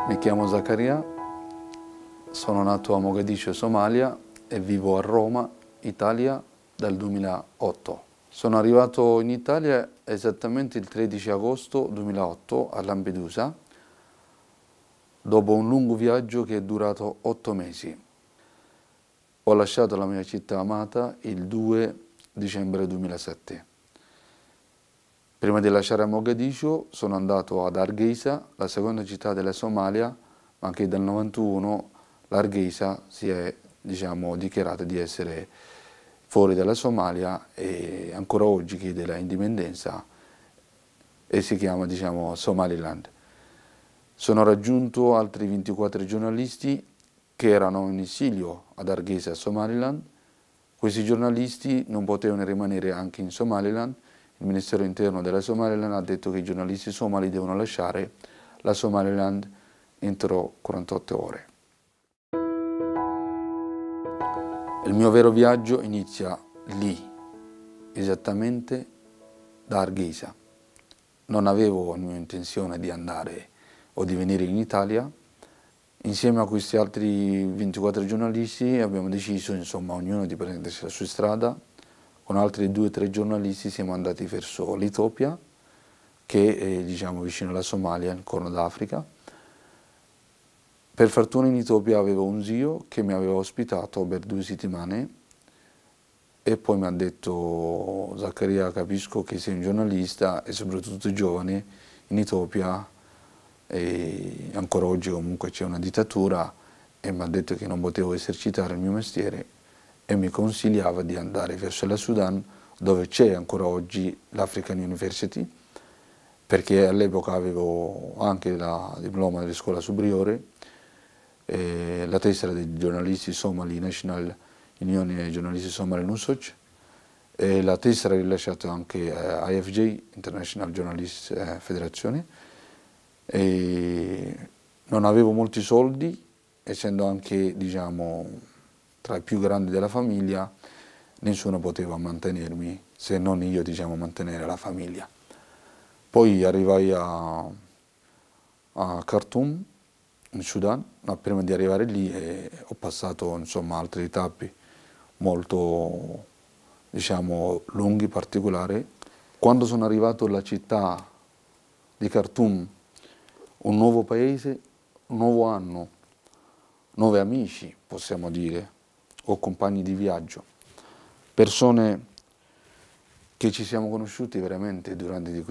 Mi chiamo Zaccaria, sono nato a Mogadiscio, Somalia e vivo a Roma, Italia dal 2008. Sono arrivato in Italia esattamente il 13 agosto 2008 a Lampedusa, dopo un lungo viaggio che è durato 8 mesi. Ho lasciato la mia città amata il 2 dicembre 2007. Prima di lasciare Mogadiscio sono andato ad Hargeisa, la seconda città della Somalia, ma anche dal 91 l'Hargeisa si è dichiarata di essere fuori dalla Somalia e ancora oggi chiede l'indipendenza e si chiama Somaliland. Sono raggiunto altri 24 giornalisti che erano in esilio ad Hargeisa, Somaliland. Questi giornalisti non potevano rimanere anche in Somaliland. Il Ministero Interno della Somaliland ha detto che i giornalisti somali devono lasciare la Somaliland entro 48 ore. Il mio vero viaggio inizia lì, esattamente da Hargeisa. Non avevo intenzione di andare o di venire in Italia. Insieme a questi altri 24 giornalisti abbiamo deciso, ognuno di prendersi la sua strada. Con altri 2 o 3 giornalisti siamo andati verso l'Etiopia, che è vicino alla Somalia, nel Corno d'Africa. Per fortuna in Etiopia avevo un zio che mi aveva ospitato per 2 settimane e poi mi ha detto: Zaccaria, capisco che sei un giornalista e soprattutto giovane in Etiopia e ancora oggi comunque c'è una dittatura, e mi ha detto che non potevo esercitare il mio mestiere e mi consigliava di andare verso la Sudan, dove c'è ancora oggi l'African University, perché all'epoca avevo anche il diploma della scuola superiore, la tessera dei giornalisti somali, National Union dei giornalisti somali NUSOC, e la tessera rilasciata anche a IFJ, International Journalists Federation. E non avevo molti soldi, essendo anche tra i più grandi della famiglia, nessuno poteva mantenermi se non io mantenere la famiglia. Poi arrivai a Khartoum, in Sudan, ma prima di arrivare lì ho passato altre tappe molto lunghi, particolari. Quando sono arrivato alla città di Khartoum, un nuovo paese, un nuovo anno, 9 amici, possiamo dire, o compagni di viaggio, persone che ci siamo conosciuti veramente durante